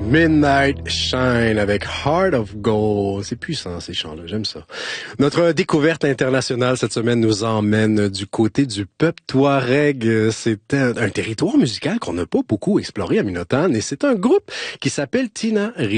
Midnight Shine avec Heart of Gold. C'est puissant, ces chants-là. J'aime ça. Notre découverte internationale cette semaine nous emmène du côté du peuple Touareg. C'est un territoire musical qu'on n'a pas beaucoup exploré à Minotane et c'est un groupe qui s'appelle Tina